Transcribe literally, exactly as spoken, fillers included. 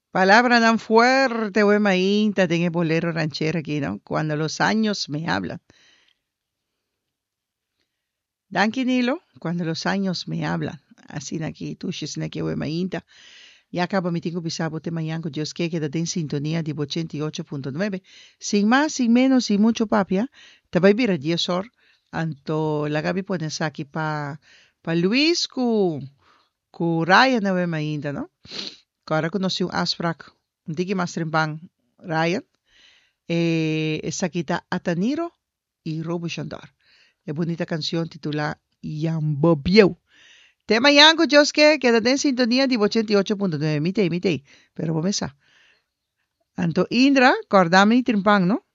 Palabra tan fuerte, güey, maíta, tengo bolero ranchero aquí, ¿no? Cuando los años me hablan. Danke, Nilo, cuando los años me hablan. Así aquí, tú, aquí, güey, maíta. Ya acaba mi tiempo pisabo te mañana, Dios que quédate en sintonía de ochenta y ocho punto nueve. Sin más, sin menos, sin mucho papia. Te voy a ir a diez horas. Anto la gabi pones aquí pa, pa Luis ku, ku Ryan na we mainda, no? Ahora conocí un afspraak. Digi mas bang Ryan. Eh, esa quita Ataniro y Robo Shandar. Es bonita canción titulada Yambobieu. Tema yango, Joske, quédate en sintonía de ochenta y ocho punto nueve. Mitei, mitei. Pero vamos a. Anto Indra, cordami trimpang, ¿no?